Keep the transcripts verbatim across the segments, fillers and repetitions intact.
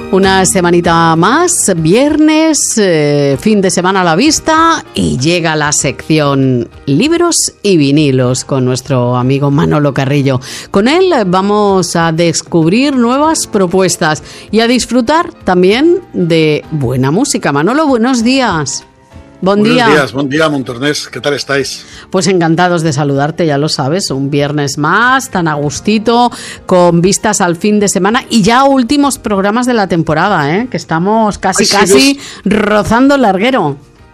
Una semanita más, viernes, eh, fin de semana a la vista y llega la sección Libros y Vinilos con nuestro amigo Manolo Carrillo. Con él vamos a descubrir nuevas propuestas y a disfrutar también de buena música. Manolo, buenos días. Buen día. Buenos días, buen día, Montornés. ¿Qué tal estáis? Pues encantados de saludarte, ya lo sabes, un viernes más, tan a gustito, con vistas al fin de semana y ya últimos programas de la temporada, ¿eh? Que estamos casi, Ay, sí, casi ¿ves? rozando el larguero.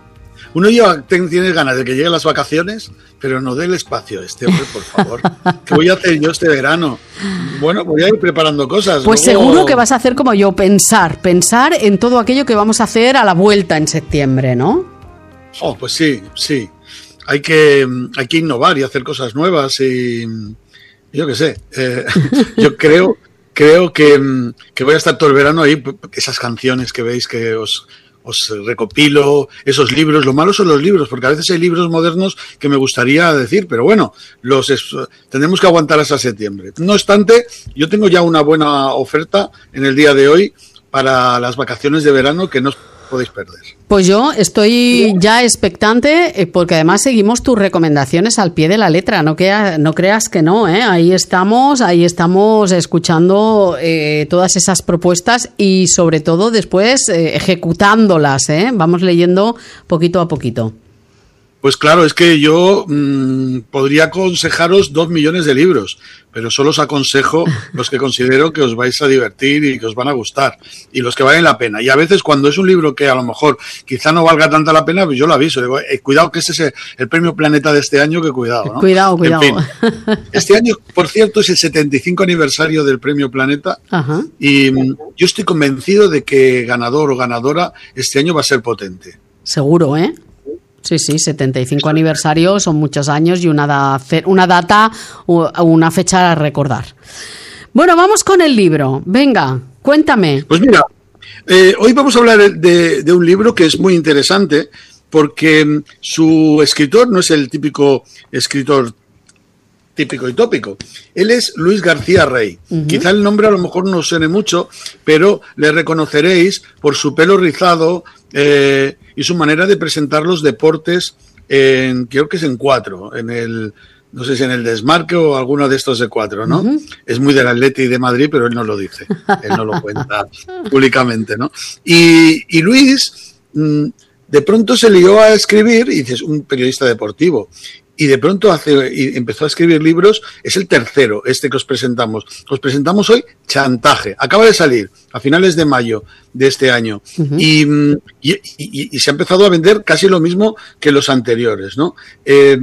Uno ya tiene ganas de que lleguen las vacaciones, pero no dé el espacio a este hombre, por favor. ¿Qué voy a hacer yo este verano? Bueno, voy a ir preparando cosas. Pues Luego... seguro que vas a hacer como yo, pensar, pensar en todo aquello que vamos a hacer a la vuelta en septiembre, ¿no? Oh, pues sí, sí. Hay que, hay que innovar y hacer cosas nuevas y yo qué sé. Eh, yo creo, creo que, que voy a estar todo el verano ahí. Esas canciones que veis que os, os recopilo, esos libros. Lo malo son los libros, porque a veces hay libros modernos que me gustaría decir, pero bueno, los es, tendremos que aguantar hasta septiembre. No obstante, yo tengo ya una buena oferta en el día de hoy para las vacaciones de verano que no os podéis perder. Pues yo estoy ya expectante eh, porque además seguimos tus recomendaciones al pie de la letra, no, que, no creas que no, ¿eh? Ahí estamos, ahí estamos escuchando eh, todas esas propuestas y sobre todo después eh, ejecutándolas, ¿eh? Vamos leyendo poquito a poquito. Pues claro, es que yo mmm, podría aconsejaros dos millones de libros, pero solo os aconsejo los que considero que os vais a divertir y que os van a gustar y los que valen la pena. Y a veces cuando es un libro que a lo mejor quizá no valga tanta la pena, pues yo lo aviso. Digo, eh, cuidado que ese es el premio Planeta de este año, que cuidado, ¿no? Cuidado, cuidado. En fin, este año, por cierto, es el setenta y cinco aniversario del premio Planeta. Ajá. Y mmm, yo estoy convencido de que ganador o ganadora este año va a ser potente. Seguro, ¿eh? Sí, sí, setenta y cinco aniversarios son muchos años y una, da, una data, una fecha a recordar. Bueno, vamos con el libro. Venga, cuéntame. Pues mira, eh, hoy vamos a hablar de, de un libro que es muy interesante porque su escritor no es el típico escritor típico y tópico. Él es Luis García Rey. Uh-huh. Quizá el nombre a lo mejor no suene mucho, pero le reconoceréis por su pelo rizado eh, y su manera de presentar los deportes en, creo que es en cuatro, en el, no sé si en el Desmarque o alguno de estos de cuatro, ¿no? Uh-huh. Es muy del Atleti de Madrid, pero él no lo dice, él no lo cuenta públicamente, ¿no? Y, y Luis mmm, de pronto se lió a escribir, y dices, un periodista deportivo, y de pronto hace, y empezó a escribir libros. Es el tercero, este que os presentamos. Os presentamos hoy Chantaje. Acaba de salir a finales de mayo de este año. Uh-huh. y, y, y, y se ha empezado a vender casi lo mismo que los anteriores, ¿no? Eh,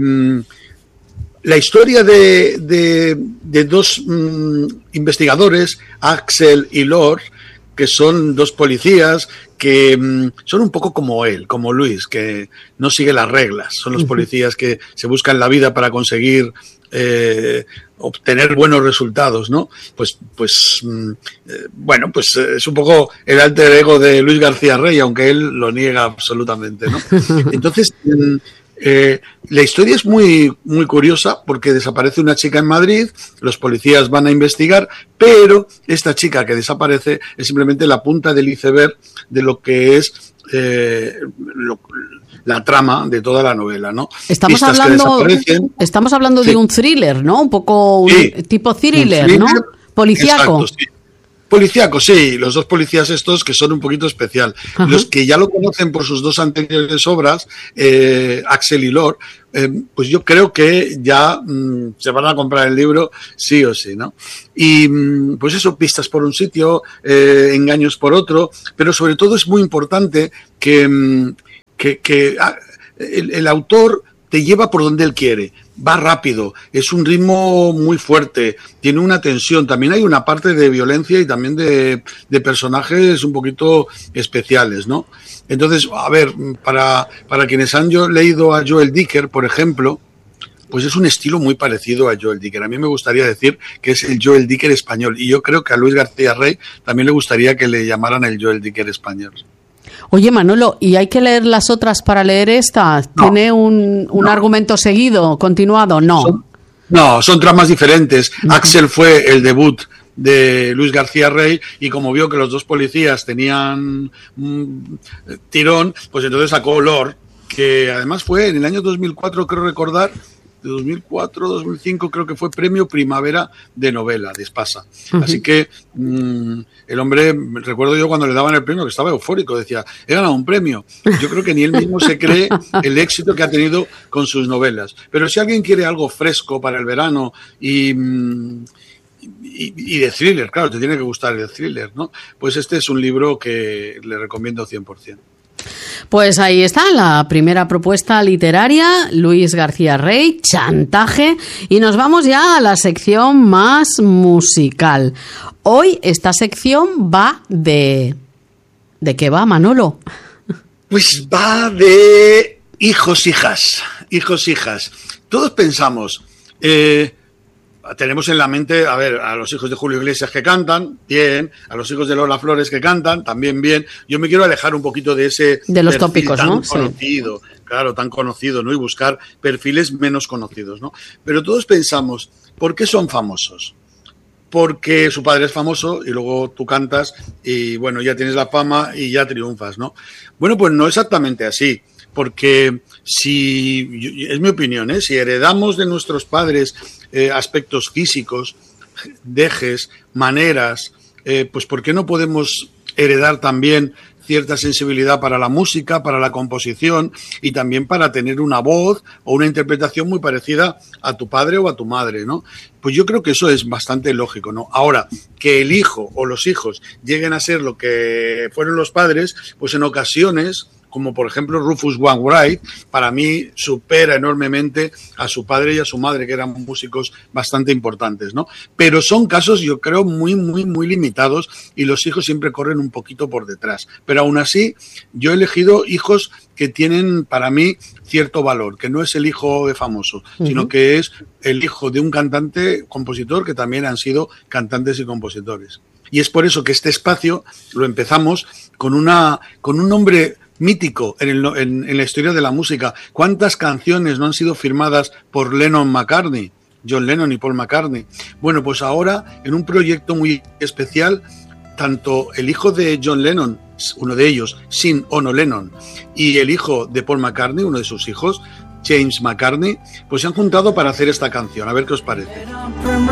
la historia de, de, de dos mm, investigadores, Axel y Lord, que son dos policías que mmm, son un poco como él, como Luis, que no sigue las reglas. Son los policías que se buscan la vida para conseguir eh, obtener buenos resultados, ¿no? Pues, pues mmm, eh, bueno, pues eh, es un poco el alter ego de Luis García Rey, aunque él lo niega absolutamente, ¿no? Entonces, mmm, Eh, la historia es muy, muy curiosa porque desaparece una chica en Madrid, los policías van a investigar, pero esta chica que desaparece es simplemente la punta del iceberg de lo que es eh, lo, la trama de toda la novela, ¿no? Estamos Pistas hablando, estamos hablando sí. de un thriller, ¿no? Un poco un sí. tipo thriller, thriller, ¿no? Policíaco. Exacto, sí. Policíaco, sí, los dos policías estos que son un poquito especial. Ajá. Los que ya lo conocen por sus dos anteriores obras, eh, Axel y Lord, eh, pues yo creo que ya mmm, se van a comprar el libro sí o sí, ¿no? Y mmm, pues eso, pistas por un sitio, eh, engaños por otro, pero sobre todo es muy importante que, mmm, que, que ah, el, el autor te lleva por donde él quiere. Va rápido, es un ritmo muy fuerte, tiene una tensión, también hay una parte de violencia y también de, de personajes un poquito especiales, ¿no? Entonces, a ver, para, para quienes han yo, leído a Joel Dicker, por ejemplo, pues es un estilo muy parecido a Joel Dicker. A mí me gustaría decir que es el Joel Dicker español y yo creo que a Luis García Rey también le gustaría que le llamaran el Joel Dicker español. Oye, Manolo, ¿y hay que leer las otras para leer esta? No, ¿Tiene un, un no. argumento seguido, continuado? No. Son, no, son tramas diferentes. Uh-huh. Axel fue el debut de Luis García Rey, y como vio que los dos policías tenían mm, tirón, pues entonces sacó Olor, que además fue en el año dos mil cuatro, creo recordar, de dos mil cuatro, dos mil cinco, creo que fue premio Primavera de novela de Espasa. Uh-huh. Así que mmm, el hombre, recuerdo yo cuando le daban el premio que estaba eufórico, decía, he ganado un premio. Yo creo que ni él mismo se cree el éxito que ha tenido con sus novelas. Pero si alguien quiere algo fresco para el verano y... Mmm, Y, y de thriller, claro, te tiene que gustar el thriller, ¿no? Pues este es un libro que le recomiendo cien por ciento. Pues ahí está la primera propuesta literaria, Luis García Rey, Chantaje, y nos vamos ya a la sección más musical. Hoy esta sección va de... ¿De qué va, Manolo? Pues va de hijos, hijas, hijos, hijas. Todos pensamos... Eh, Tenemos en la mente, a ver, a los hijos de Julio Iglesias que cantan, bien, a los hijos de Lola Flores que cantan, también bien. Yo me quiero alejar un poquito de ese de los tópicos, tan ¿no? conocido, sí. Claro, tan conocido, ¿no? Y buscar perfiles menos conocidos, ¿no? Pero todos pensamos, ¿por qué son famosos? Porque su padre es famoso y luego tú cantas y, bueno, ya tienes la fama y ya triunfas, ¿no? Bueno, pues no exactamente así. Porque si, es mi opinión, ¿eh? Si heredamos de nuestros padres eh, aspectos físicos, dejes, maneras, eh, pues ¿por qué no podemos heredar también cierta sensibilidad para la música, para la composición y también para tener una voz o una interpretación muy parecida a tu padre o a tu madre, ¿no? Pues yo creo que eso es bastante lógico, ¿no? Ahora, que el hijo o los hijos lleguen a ser lo que fueron los padres, pues en ocasiones... como por ejemplo Rufus Wainwright, para mí supera enormemente a su padre y a su madre, que eran músicos bastante importantes, ¿no? Pero son casos, yo creo, muy, muy, muy limitados y los hijos siempre corren un poquito por detrás. Pero aún así, yo he elegido hijos que tienen, para mí, cierto valor, que no es el hijo de famoso, uh-huh. sino que es el hijo de un cantante, compositor, que también han sido cantantes y compositores. Y es por eso que este espacio lo empezamos con, una, con un nombre... mítico en, el, en, en la historia de la música. ¿Cuántas canciones no han sido firmadas por Lennon-McCartney? John Lennon y Paul McCartney. Bueno, pues ahora, en un proyecto muy especial, tanto el hijo de John Lennon, uno de ellos, Sean Ono Lennon, y el hijo de Paul McCartney, uno de sus hijos, James McCartney, pues se han juntado para hacer esta canción. A ver qué os parece.